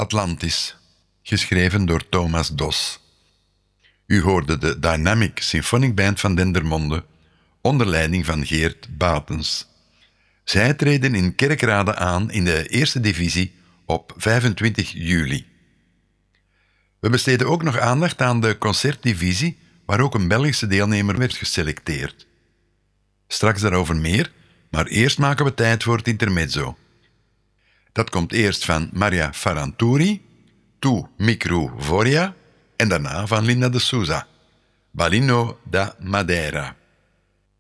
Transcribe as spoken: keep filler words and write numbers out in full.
Atlantis, geschreven door Thomas Dos. U hoorde de Dynamic Symphonic Band van Dendermonde, onder leiding van Geert Batens. Zij treden in Kerkrade aan in de eerste divisie op vijfentwintig juli. We besteden ook nog aandacht aan de concertdivisie, waar ook een Belgische deelnemer werd geselecteerd. Straks daarover meer, maar eerst maken we tijd voor het intermezzo. Dat komt eerst van Maria Ferranturi, Tu Micru Voria en daarna van Linda de Souza, Balino da Madeira.